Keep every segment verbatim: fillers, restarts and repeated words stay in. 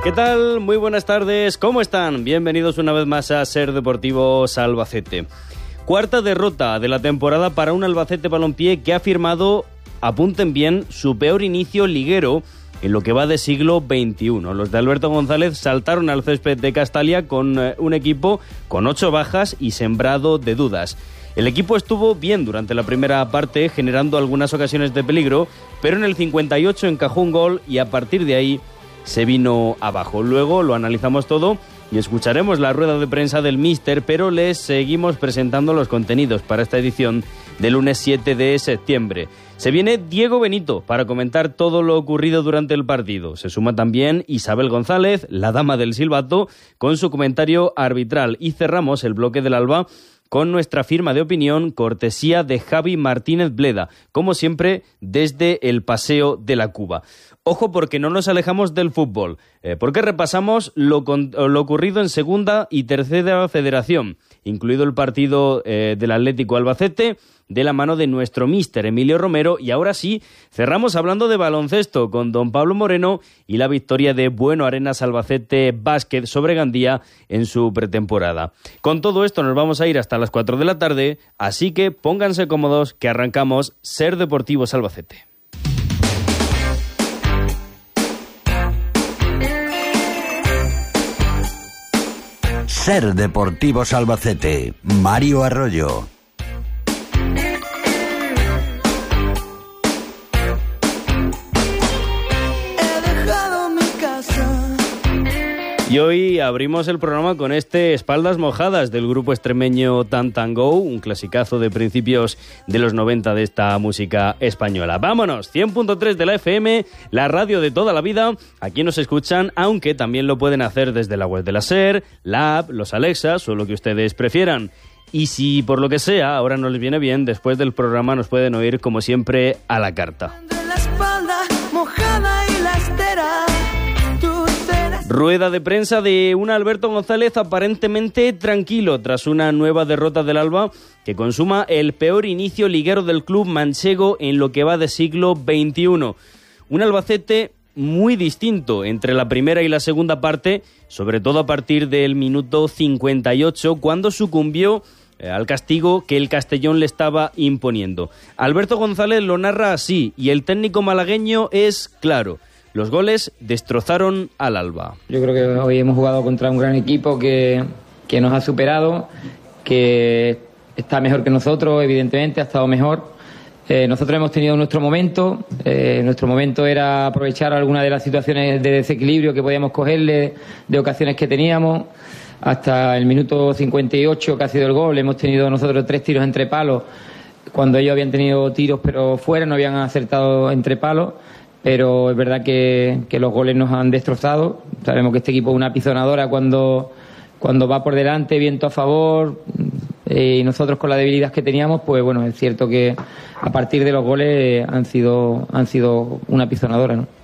¿Qué tal? Muy buenas tardes, ¿cómo están? Bienvenidos una vez más a Ser Deportivos Albacete. Cuarta derrota de la temporada para un Albacete Balompié que ha firmado, apunten bien, su peor inicio liguero en lo que va de siglo veintiuno. Los de Alberto González saltaron al césped de Castalia con un equipo con ocho bajas y sembrado de dudas. El equipo estuvo bien durante la primera parte, generando algunas ocasiones de peligro, pero en el cincuenta y ocho encajó un gol y a partir de ahí se vino abajo. Luego lo analizamos todo y escucharemos la rueda de prensa del míster, pero les seguimos presentando los contenidos para esta edición del lunes siete de septiembre. Se viene Diego Benito para comentar todo lo ocurrido durante el partido. Se suma también Isabel González, la dama del silbato, con su comentario arbitral. Y cerramos el bloque del Alba con nuestra firma de opinión, cortesía de Javi Martínez Bleda, como siempre desde el Paseo de la Cuba. Ojo, porque no nos alejamos del fútbol, eh, porque repasamos lo, con, lo ocurrido en segunda y tercera federación, incluido el partido eh, del Atlético Albacete, de la mano de nuestro míster Emilio Romero, y ahora sí, cerramos hablando de baloncesto con don Pablo Moreno y la victoria de Bueno Arenas Albacete Básquet sobre Gandía en su pretemporada. Con todo esto nos vamos a ir hasta las cuatro de la tarde, así que pónganse cómodos que arrancamos Ser Deportivos Albacete. Ser Deportivos Albacete, Mario Arroyo. Y hoy abrimos el programa con este Espaldas Mojadas del grupo extremeño Tan Tan Go, un clasicazo de principios de los noventa de esta música española. ¡Vámonos! cien punto tres de la F M, la radio de toda la vida. Aquí nos escuchan, aunque también lo pueden hacer desde la web de la SER, la app, los Alexas o lo que ustedes prefieran. Y si por lo que sea ahora no les viene bien, después del programa nos pueden oír como siempre a la carta. La espalda mojada y la estera. Rueda de prensa de un Alberto González aparentemente tranquilo tras una nueva derrota del Alba que consuma el peor inicio liguero del club manchego en lo que va de siglo veintiuno. Un Albacete muy distinto entre la primera y la segunda parte, sobre todo a partir del minuto cincuenta y ocho, cuando sucumbió al castigo que el Castellón le estaba imponiendo. Alberto González lo narra así y el técnico malagueño es claro. Los goles destrozaron al Alba. Yo creo que hoy hemos jugado contra un gran equipo que, que nos ha superado, que está mejor que nosotros, evidentemente, ha estado mejor. Eh, nosotros hemos tenido nuestro momento. Eh, nuestro momento era aprovechar alguna de las situaciones de desequilibrio que podíamos cogerle, de ocasiones que teníamos. Hasta el minuto cincuenta y ocho, que ha sido el gol, hemos tenido nosotros tres tiros entre palos, cuando ellos habían tenido tiros pero fuera, no habían acertado entre palos. Pero es verdad que, que los goles nos han destrozado. Sabemos que este equipo es una pisonadora cuando, cuando va por delante, viento a favor, eh, y nosotros con la debilidad que teníamos, pues bueno, es cierto que a partir de los goles han sido, han sido una pisonadora, ¿no?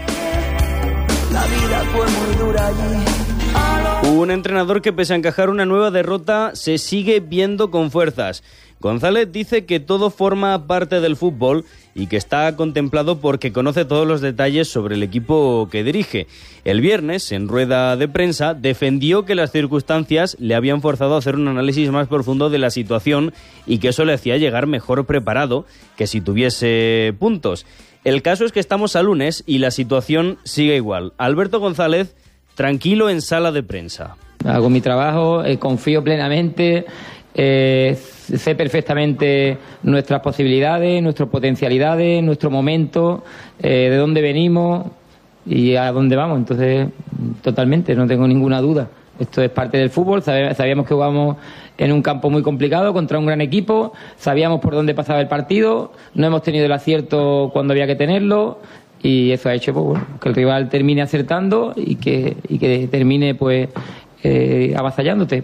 La vida fue muy dura allí. Un entrenador que pese a encajar una nueva derrota se sigue viendo con fuerzas. González dice que todo forma parte del fútbol y que está contemplado porque conoce todos los detalles sobre el equipo que dirige. El viernes, en rueda de prensa, defendió que las circunstancias le habían forzado a hacer un análisis más profundo de la situación y que eso le hacía llegar mejor preparado que si tuviese puntos. El caso es que estamos a lunes y la situación sigue igual. Alberto González, tranquilo en sala de prensa. Hago mi trabajo, eh, confío plenamente. Eh, sé perfectamente nuestras posibilidades, nuestras potencialidades, nuestro momento, eh, de dónde venimos y a dónde vamos. Entonces, totalmente, no tengo ninguna duda. Esto es parte del fútbol. Sabíamos que jugamos en un campo muy complicado contra un gran equipo, sabíamos por dónde pasaba el partido, no hemos tenido el acierto cuando había que tenerlo y eso ha hecho pues, bueno, que el rival termine acertando y que, y que termine pues eh, avasallándote.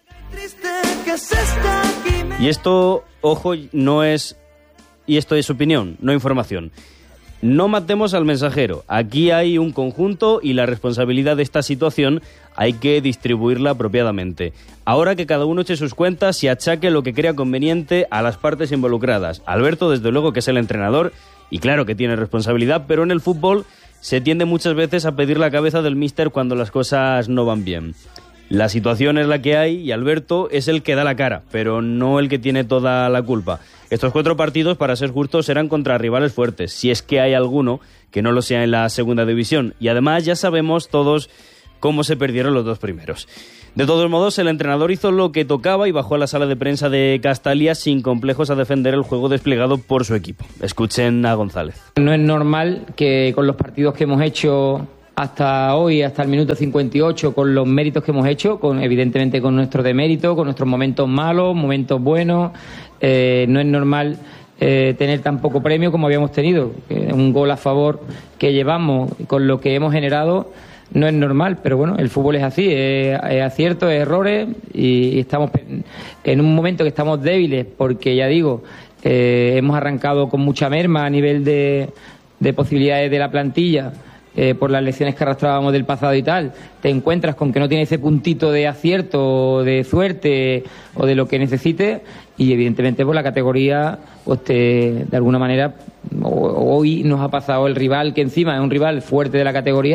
Y esto, ojo, no es... Y esto es opinión, no información. No matemos al mensajero. Aquí hay un conjunto y la responsabilidad de esta situación hay que distribuirla apropiadamente. Ahora que cada uno eche sus cuentas y achaque lo que crea conveniente a las partes involucradas. Alberto, desde luego, que es el entrenador y claro que tiene responsabilidad, pero en el fútbol se tiende muchas veces a pedir la cabeza del míster cuando las cosas no van bien. La situación es la que hay y Alberto es el que da la cara, pero no el que tiene toda la culpa. Estos cuatro partidos, para ser justos, serán contra rivales fuertes, si es que hay alguno que no lo sea en la segunda división. Y además ya sabemos todos cómo se perdieron los dos primeros. De todos modos, el entrenador hizo lo que tocaba y bajó a la sala de prensa de Castalia sin complejos a defender el juego desplegado por su equipo. Escuchen a González. No es normal que con los partidos que hemos hecho hasta hoy, hasta el minuto cincuenta y ocho, con los méritos que hemos hecho, con evidentemente con nuestro demérito, con nuestros momentos malos, momentos buenos, eh, no es normal eh, tener tan poco premio como habíamos tenido. Eh, un gol a favor que llevamos con lo que hemos generado no es normal, pero bueno, el fútbol es así, es, es aciertos, es errores y, y estamos en un momento que estamos débiles porque, ya digo, eh, hemos arrancado con mucha merma a nivel de, de posibilidades de la plantilla. Eh, por las lecciones que arrastrábamos del pasado y tal, te encuentras con que no tiene ese puntito de acierto o de suerte o de lo que necesites y evidentemente por la categoría pues te, de alguna manera hoy nos ha pasado el rival que encima es un rival fuerte de la categoría.